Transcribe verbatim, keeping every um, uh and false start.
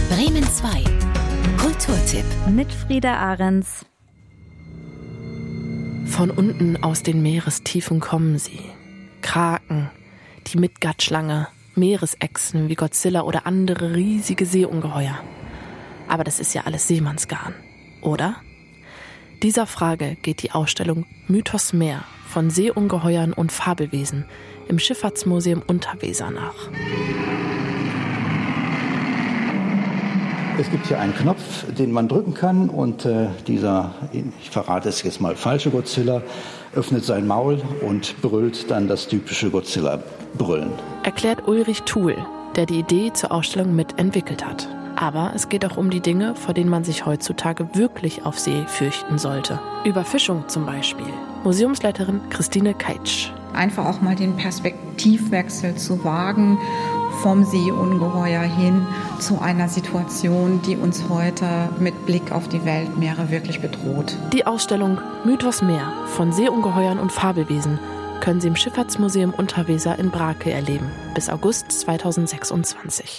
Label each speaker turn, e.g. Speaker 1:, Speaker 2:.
Speaker 1: Bremen zwei. Kulturtipp.
Speaker 2: Mit Frieda Ahrens.
Speaker 3: Von unten aus den Meerestiefen kommen sie. Kraken, die Midgard-Schlange, Meeresechsen wie Godzilla oder andere riesige Seeungeheuer. Aber das ist ja alles Seemannsgarn, oder? Dieser Frage geht die Ausstellung Mythos Meer von Seeungeheuern und Fabelwesen im Schifffahrtsmuseum Unterweser nach.
Speaker 4: Es gibt hier einen Knopf, den man drücken kann und äh, dieser, ich verrate es jetzt mal, falsche Godzilla öffnet sein Maul und brüllt dann das typische Godzilla-Brüllen.
Speaker 3: Erklärt Ulrich Thuhl, der die Idee zur Ausstellung mitentwickelt hat. Aber es geht auch um die Dinge, vor denen man sich heutzutage wirklich auf See fürchten sollte. Überfischung zum Beispiel. Museumsleiterin Christine Keitsch.
Speaker 5: Einfach auch mal den Perspektivwechsel zu wagen, vom Seeungeheuer hin zu einer Situation, die uns heute mit Blick auf die Weltmeere wirklich bedroht.
Speaker 3: Die Ausstellung Mythos Meer von Seeungeheuern und Fabelwesen können Sie im Schifffahrtsmuseum Unterweser in Brake erleben, bis August zweitausendsechsundzwanzig.